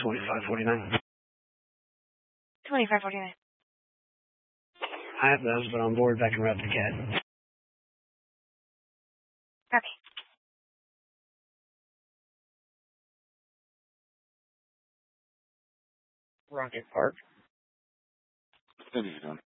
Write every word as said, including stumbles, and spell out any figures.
twenty-five forty-nine. twenty-five forty-nine. I have those, but on board back in Rapid Cat. Okay. Rocket Park. What are you doing?